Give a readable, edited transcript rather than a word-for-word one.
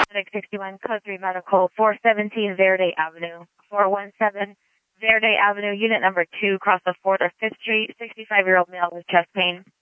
Medic 61, Code 3 Medical, 417 Verde Avenue, 417 Verde Avenue, unit number 2, across the 4th or 5th Street, 65-year-old male with chest pain.